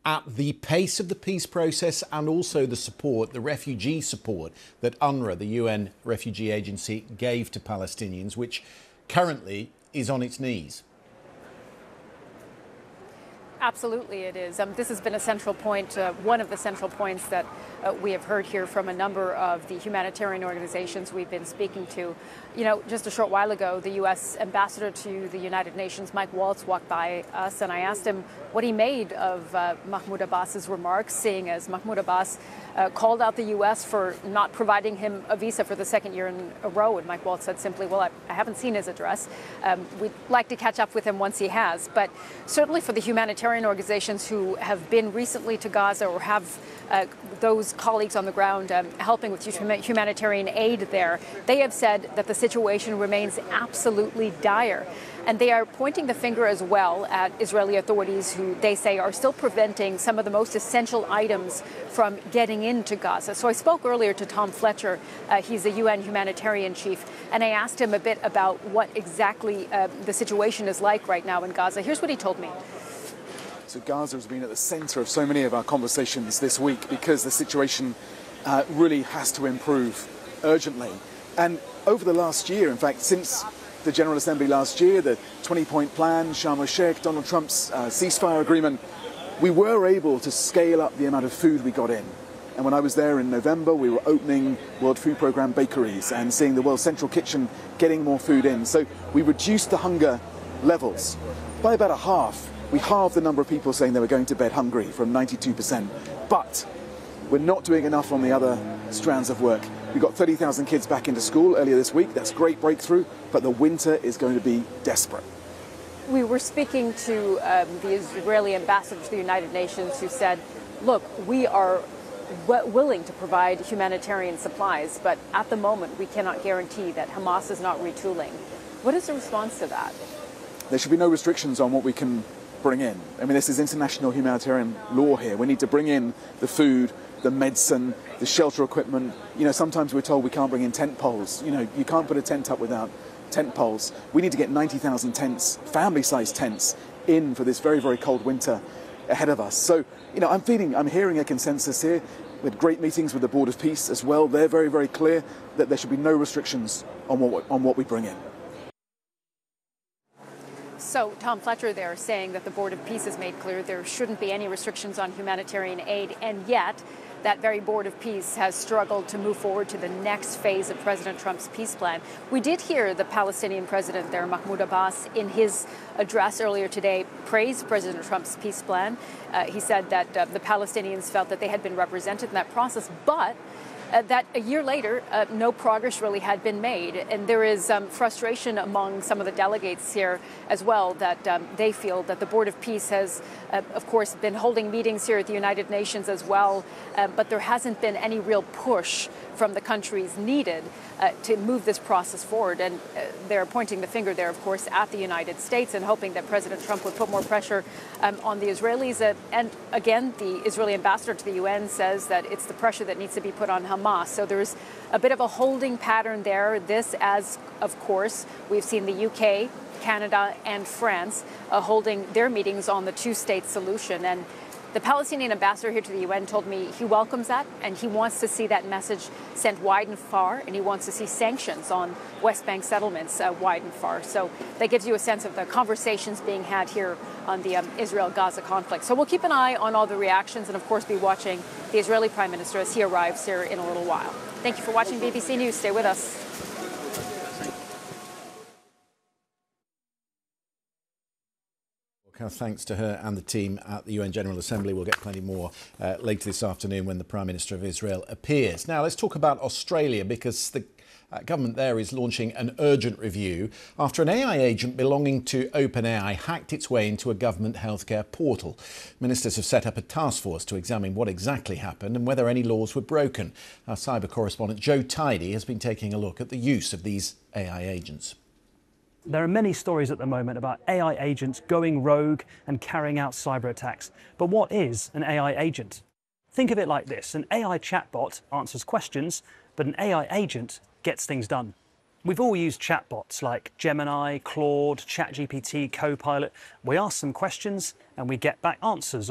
at the pace of the peace process and also the support, the refugee support that UNRWA, the UN Refugee Agency, gave to Palestinians, which currently is on its knees? Absolutely, it is. This has been a central point, one of the central points that we have heard here from a number of the humanitarian organizations we've been speaking to. You know, just a short while ago, the U.S. ambassador to the United Nations, Mike Waltz, walked by us, and I asked him what he made of Mahmoud Abbas's remarks, seeing as Mahmoud Abbas called out the U.S. for not providing him a visa for the second year in a row. And Mike Waltz said simply, well, I haven't seen his address. We'd like to catch up with him once he has. But certainly for the humanitarian organizations who have been recently to Gaza or have those colleagues on the ground helping with humanitarian aid there, they have said that the situation remains absolutely dire. And they are pointing the finger as well at Israeli authorities who they say are still preventing some of the most essential items from getting into Gaza. So I spoke earlier to Tom Fletcher. He's the UN humanitarian chief, and I asked him a bit about what exactly the situation is like right now in Gaza. Here's what he told me. So Gaza has been at the centre of so many of our conversations this week because the situation really has to improve urgently. And over the last year, in fact, since the General Assembly last year, the 20-point plan, Sharm el-Sheikh, Donald Trump's ceasefire agreement, we were able to scale up the amount of food we got in. And when I was there in November, we were opening World Food Programme bakeries and seeing the World Central Kitchen getting more food in. So we reduced the hunger levels by about a half. We halved the number of people saying they were going to bed hungry from 92%. But we're not doing enough on the other strands of work. We got 30,000 kids back into school earlier this week. That's a great breakthrough, but the winter is going to be desperate. We were speaking to the Israeli ambassador to the United Nations who said, look, we are willing to provide humanitarian supplies, but at the moment we cannot guarantee that Hamas is not retooling. What is the response to that? There should be no restrictions on what we can bring in. I mean, this is international humanitarian law here. We need to bring in the food, the medicine, the shelter equipment. You know, sometimes we're told we can't bring in tent poles. You know, you can't put a tent up without tent poles. We need to get 90,000 tents, family-sized tents, in for this very, very cold winter ahead of us. So, you know, I'm hearing a consensus here. We had great meetings with the Board of Peace as well. They're very, very clear that there should be no restrictions on what we bring in. So Tom Fletcher there saying that the Board of Peace has made clear there shouldn't be any restrictions on humanitarian aid, and yet that very Board of Peace has struggled to move forward to the next phase of President Trump's peace plan. We did hear the Palestinian president there, Mahmoud Abbas, in his address earlier today, praise President Trump's peace plan. He said that the Palestinians felt that they had been represented in that process, but that a year later, no progress really had been made. And there is frustration among some of the delegates here as well that they feel that the Board of Peace has, of course, been holding meetings here at the United Nations as well, but there hasn't been any real push from the countries needed to move this process forward. And they're pointing the finger there, of course, at the United States and hoping that President Trump would put more pressure on the Israelis. And again, the Israeli ambassador to the UN says that it's the pressure that needs to be put on Hamas. So there's a bit of a holding pattern there. This, as of course, we've seen the UK, Canada, and France holding their meetings on the two-state solution. And the Palestinian ambassador here to the UN told me he welcomes that and he wants to see that message sent wide and far, and he wants to see sanctions on West Bank settlements wide and far. So that gives you a sense of the conversations being had here on the Israel-Gaza conflict. So we'll keep an eye on all the reactions and, of course, be watching the Israeli Prime Minister as he arrives here in a little while. Thank you for watching BBC News. Stay with us. Thanks to her and the team at the UN General Assembly. We'll get plenty more later this afternoon when the Prime Minister of Israel appears. Now, let's talk about Australia, because the government there is launching an urgent review after an AI agent belonging to OpenAI hacked its way into a government healthcare portal. Ministers have set up a task force to examine what exactly happened and whether any laws were broken. Our cyber correspondent Joe Tidy has been taking a look at the use of these AI agents. There are many stories at the moment about AI agents going rogue and carrying out cyber attacks. But what is an AI agent? Think of it like this. An AI chatbot answers questions, but an AI agent gets things done. We've all used chatbots like Gemini, Claude, ChatGPT, Copilot. We ask some questions and we get back answers.